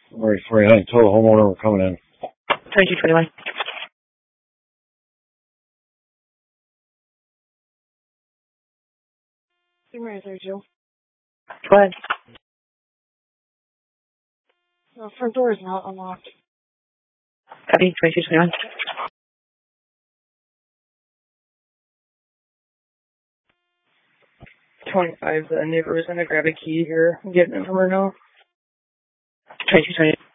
Sorry, honey. Tell the homeowner we're coming in. 2221. Right there, Joe. Go ahead. The front door is not unlocked. Copy, 2221. The neighbor was going to grab a key here and get it from her now. 2220.